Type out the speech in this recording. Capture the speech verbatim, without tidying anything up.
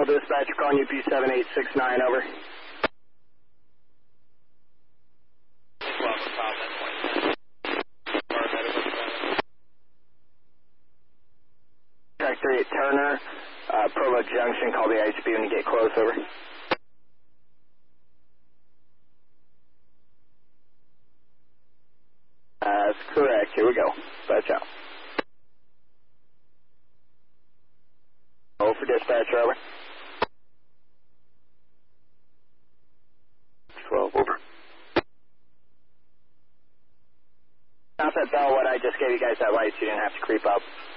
Bell dispatch, calling U P seven eight six nine, over. Track three at Turner, uh, Provo Junction, call the I C P when you get close, over. That's correct, here we go. Dispatch out. Oh for dispatch, over. twelve, over. Not that Bell, what I just gave you guys that light, so you didn't have to creep up.